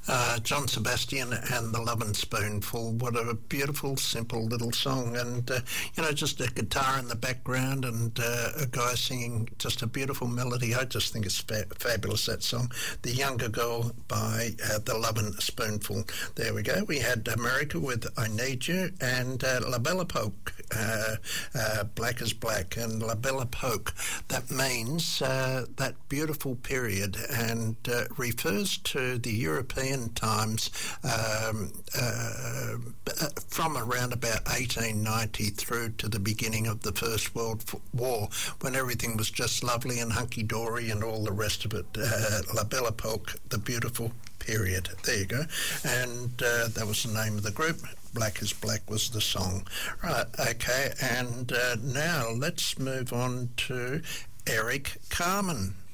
John Sebastian and the Lovin' Spoonful. What a beautiful, simple little song. And, just a guitar in the background and a guy singing just a beautiful melody. I just think it's fabulous, that song. The Younger Girl by the Lovin' Spoonful. There we go. We had America with I Need You and La Belle Epoque, Black is Black. And La Belle Epoque, that means that beautiful period, and refers to the European times from around about 1890 through to the beginning of the First World War, when everything was just lovely and hunky-dory and all the rest of it. La Belle Epoque, the beautiful period. There you go. And that was the name of the group. Black is Black was the song. Right, okay, and now let's move on to Eric Carmen.